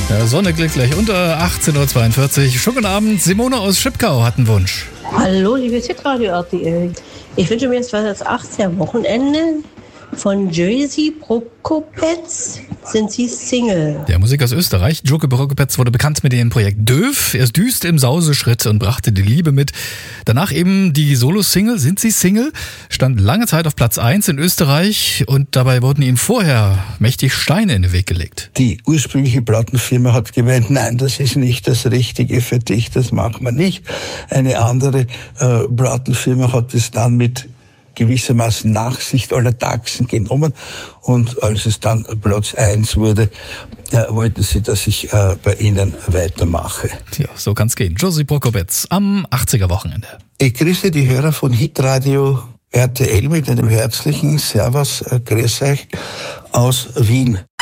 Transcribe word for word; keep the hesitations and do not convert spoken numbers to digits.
Ja, Sonne klickt gleich unter achtzehn Uhr zweiundvierzig. Schönen Abend, Simone aus Schipkau hat einen Wunsch. Hallo, liebes Hitradio R T L. Ich wünsche mir jetzt für das achtzehnte Wochenende von Jerzy Prokopetz, Sind Sie Single? Der Musiker aus Österreich, Jerzy Prokopetz, wurde bekannt mit dem Projekt Döv. Er ist düst im Sauseschritt und brachte die Liebe mit. Danach eben die Solo-Single Sind Sie Single? Stand lange Zeit auf Platz eins in Österreich und dabei wurden ihm vorher mächtig Steine in den Weg gelegt. Die ursprüngliche Plattenfirma hat gemeint, nein, das ist nicht das Richtige für dich, das macht man nicht. Eine andere äh, Plattenfirma hat es dann mit gewissermaßen Nachsicht aller Taxen genommen und als es dann Platz eins wurde, äh, wollten sie, dass ich äh, bei ihnen weitermache. Ja, so kann's gehen. Jerzy Prokopetz am achtziger Wochenende. Ich grüße die Hörer von Hitradio R T L mit einem herzlichen Servus, äh, grüß euch aus Wien.